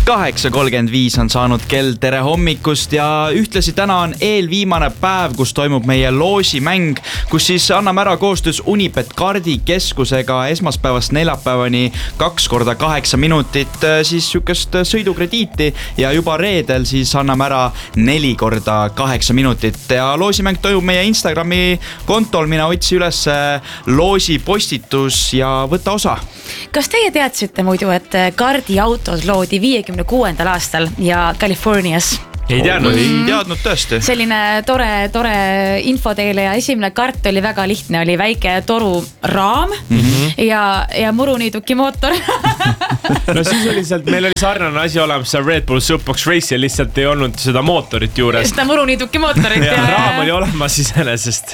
8:35 on saanud kell, tere hommikust ja ühtlasi täna on eelviimane päev, kus toimub meie loosimäng, kus siis anname ära koostöös Unibet kardikeskusega esmaspäevast neljapäevani 2x8 minutit siis sükest sõidukrediiti ja juba reedel siis anname ära 4x8 minutit ja loosimäng toimub meie Instagrami kontol, mina otsi üles loosi postitus ja võta osa. Kas teie teadsite muidu, et kardiautos loodi 56. aastal ja Californias? Ei teadnud tõesti. Selline tore info teile ja esimene kart oli väga lihtne, oli väike toru raam ja muruniiduki mootor. No siis oli sealt, meil oli sarnane asi olemas Red Bull Superbox Race'il, lihtsalt ei olnud seda mootorit juures. Seda muruniiduki mootorit. Ja raam oli olemas iseenesest.